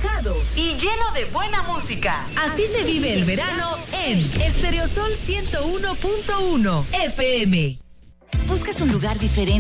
relajado y lleno de buena música. Así se vive el verano en Estereosol 101.1 FM. ¿Buscas un lugar diferente